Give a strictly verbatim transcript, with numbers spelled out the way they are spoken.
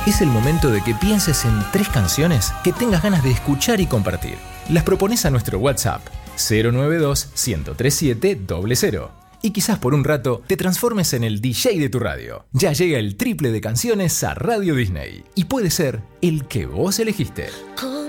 Es el momento de que pienses en tres canciones que tengas ganas de escuchar y compartir. Las propones a nuestro WhatsApp cero nueve dos, uno cero tres siete, cero cero. Y quizás por un rato te transformes en el D J de tu radio. Ya llega el triple de canciones a Radio Disney. Y puede ser el que vos elegiste.